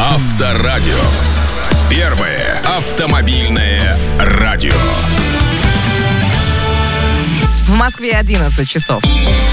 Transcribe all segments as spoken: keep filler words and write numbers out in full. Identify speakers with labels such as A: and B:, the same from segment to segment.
A: Авторадио. Первое автомобильное радио.
B: В Москве одиннадцать часов.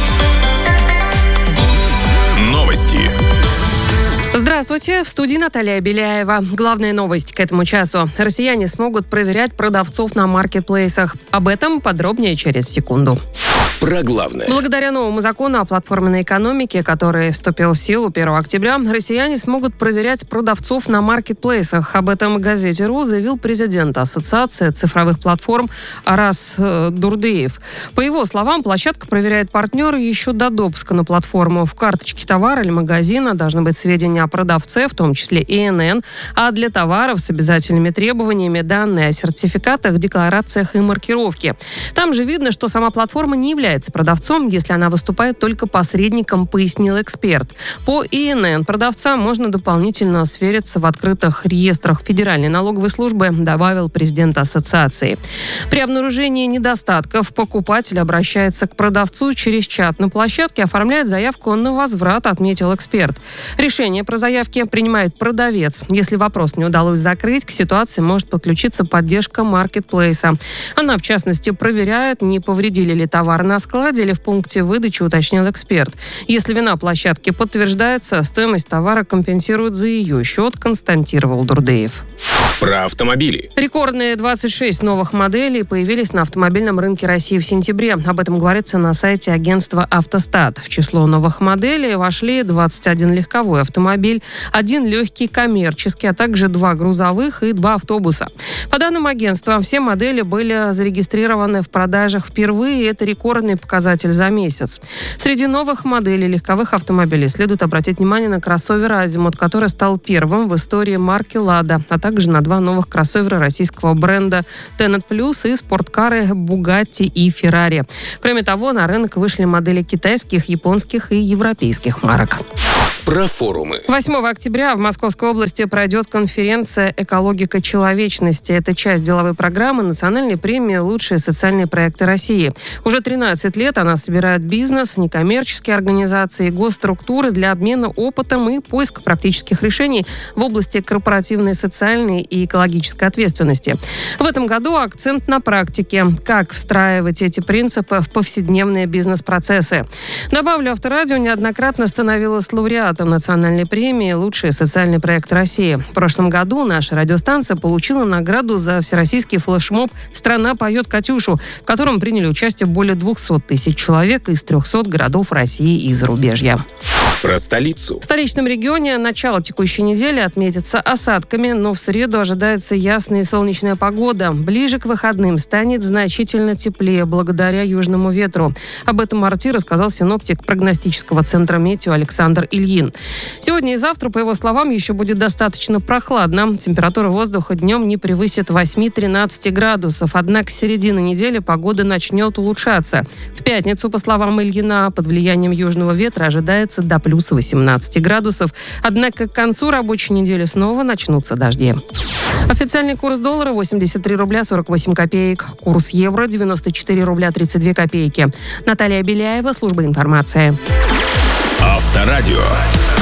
A: Новости.
C: Здравствуйте, в студии Наталья Беляева. Главная новость к этому часу. Россияне смогут проверять продавцов на маркетплейсах. Об этом подробнее через секунду.
A: Про главное.
C: Благодаря новому закону о платформенной экономике, который вступил в силу первого октября, россияне смогут проверять продавцов на маркетплейсах. Об этом газете РУ заявил президент Ассоциации цифровых платформ Арас Дурдеев. По его словам, площадка проверяет партнера еще до допуска на платформу. В карточке товара или магазина должны быть сведения о продавце, в том числе и эн эн, а для товаров с обязательными требованиями данные о сертификатах, декларациях и маркировке. Там же видно, что сама платформа не является продавцом, если она выступает только посредником, пояснил эксперт. По и эн эн продавца можно дополнительно свериться в открытых реестрах Федеральной налоговой службы, добавил президент ассоциации. При обнаружении недостатков покупатель обращается к продавцу через чат на площадке, оформляет заявку на возврат, отметил эксперт. Решение про заявки принимает продавец. Если вопрос не удалось закрыть, к ситуации может подключиться поддержка маркетплейса. Она, в частности, проверяет, не повредили ли товар на складе или в пункте выдачи, уточнил эксперт. Если вина площадки подтверждается, стоимость товара компенсируют за ее счет, констатировал Дурдеев.
A: Про автомобили.
C: Рекордные двадцать шесть новых моделей появились на автомобильном рынке России в сентябре. Об этом говорится на сайте агентства «Автостат». В число новых моделей вошли двадцать один легковой автомобиль, один легкий коммерческий, а также два грузовых и два автобуса. По данным агентства, все модели были зарегистрированы в продажах впервые, и это рекордный показатель за месяц. Среди новых моделей легковых автомобилей следует обратить внимание на кроссовер «Азимут», который стал первым в истории марки «Лада», а также на два новых кроссовера российского бренда «Тенет Плюс» и спорткары «Бугатти» и «Феррари». Кроме того, на рынок вышли модели китайских, японских и европейских марок.
A: Про форумы.
C: восьмого октября в Московской области пройдет конференция «Экологика человечности». Это часть деловой программы национальной премии «Лучшие социальные проекты России». Уже тринадцать лет она собирает бизнес, некоммерческие организации и госструктуры для обмена опытом и поиска практических решений в области корпоративной, социальной и экологической ответственности. В этом году акцент на практике. Как встраивать эти принципы в повседневные бизнес-процессы. Добавлю, Авторадио неоднократно становилась лауреатом национальной премии «Лучший социальный проект России». В прошлом году наша радиостанция получила награду за всероссийский флешмоб «Страна поет Катюшу», в котором приняли участие более двухсот тысяч человек из трехсот городов России и зарубежья.
A: Про столицу.
C: В столичном регионе начало текущей недели отметится осадками, но в среду ожидается ясная и солнечная погода. Ближе к выходным станет значительно теплее благодаря южному ветру. Об этом «Арти» рассказал синоптик прогностического центра «Метео» Александр Ильин. Сегодня и завтра, по его словам, еще будет достаточно прохладно. Температура воздуха днем не превысит восемь-тринадцать градусов. Однако с середины недели погода начнет улучшаться. В пятницу, по словам Ильина, под влиянием южного ветра ожидается до плюс восемнадцать градусов. Однако к концу рабочей недели снова начнутся дожди. Официальный курс доллара восемьдесят три рубля сорок восемь копеек. Курс евро девяносто четыре рубля тридцать две копейки. Наталья Беляева, служба информации.
A: Авторадио.